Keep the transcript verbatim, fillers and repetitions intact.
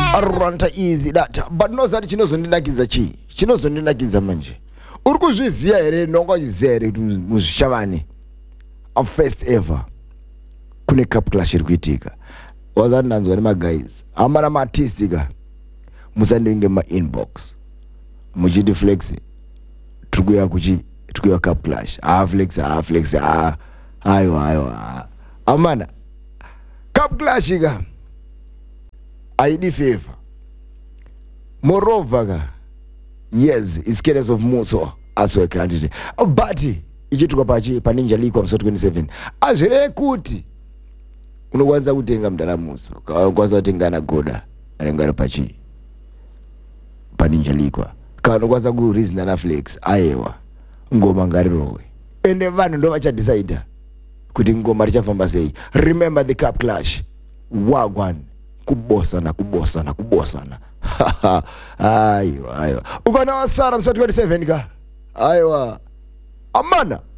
arranta easy data but no zati chinozondinakidza chi chinozondinakidza manje uri kuzviziya here nongoziya here kuti muzvishavani a first ever kune cup clash iri kuitika wazati ndanzwa nemaguys amana maartistika musandinge ma-inbox muchiti flex tikuya kuchi tikuya cup clash ah flex ah flex ah ayo ayo amana cup clash ka aidi favor moreover ka yes it's cases of Muso as a candidate but ichituka pachi pa Ninja League episode twenty-seven azvire kuti unokwanisa kutenga mdala Muso unokwanisa kutenga na goda anengara pachi pa Ninja League kana unokwanisa ku reason na flex ayewa ngoma ngarirowe ende vanhu ndo vacha decide kuti ngoma richafamba sei. Remember the cup clash wagwan kubosana kubosana kubosana ayo ayo ukana wasara episode twenty-seven ka ayo amana